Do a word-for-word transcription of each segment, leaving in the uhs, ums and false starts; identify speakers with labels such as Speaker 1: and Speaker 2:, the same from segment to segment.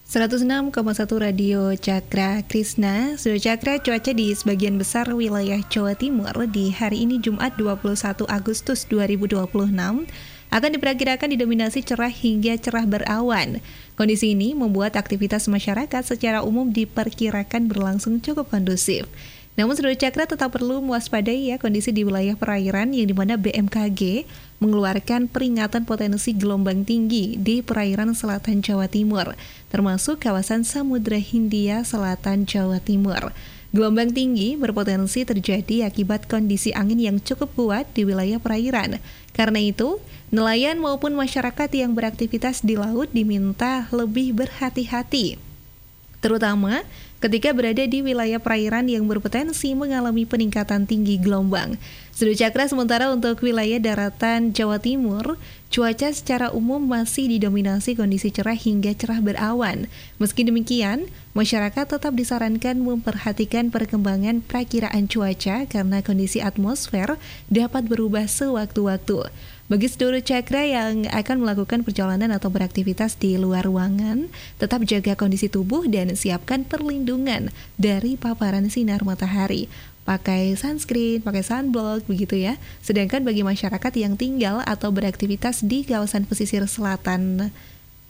Speaker 1: seratus enam koma satu Radio Cakra Krisna. Sudah Cakra, cuaca di sebagian besar wilayah Jawa Timur di hari ini Jumat dua puluh satu Agustus dua ribu dua puluh enam akan diperkirakan didominasi cerah hingga cerah berawan. Kondisi ini membuat aktivitas masyarakat secara umum diperkirakan berlangsung cukup kondusif. Namun Saudara Cakra tetap perlu mewaspadai ya kondisi di wilayah perairan yang dimana B M K G mengeluarkan peringatan potensi gelombang tinggi di perairan selatan Jawa Timur, termasuk kawasan Samudra Hindia Selatan Jawa Timur. Gelombang tinggi berpotensi terjadi akibat kondisi angin yang cukup kuat di wilayah perairan. Karena itu, nelayan maupun masyarakat yang beraktivitas di laut diminta lebih berhati-hati, terutama ketika berada di wilayah perairan yang berpotensi mengalami peningkatan tinggi gelombang. Saudara Cakra, sementara untuk wilayah daratan Jawa Timur, cuaca secara umum masih didominasi kondisi cerah hingga cerah berawan. Meski demikian, masyarakat tetap disarankan memperhatikan perkembangan perakiraan cuaca karena kondisi atmosfer dapat berubah sewaktu-waktu. Bagi seluruh Cakra yang akan melakukan perjalanan atau beraktivitas di luar ruangan, tetap jaga kondisi tubuh dan siapkan perlindungan dari paparan sinar matahari. Pakai sunscreen, pakai sunblock, begitu ya. Sedangkan bagi masyarakat yang tinggal atau beraktivitas di kawasan pesisir selatan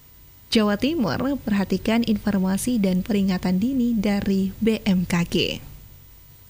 Speaker 1: Jawa Timur, perhatikan informasi dan peringatan dini dari B M K G.